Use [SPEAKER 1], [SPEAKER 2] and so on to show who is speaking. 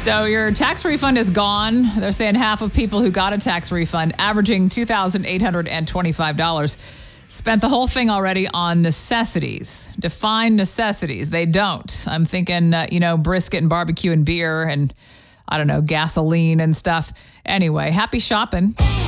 [SPEAKER 1] So your tax refund is gone. They're saying half of people who got a tax refund, averaging $2,825, spent the whole thing already on necessities. Define necessities. They don't. I'm thinking, brisket and barbecue and beer and, I don't know, gasoline and stuff. Anyway, happy shopping.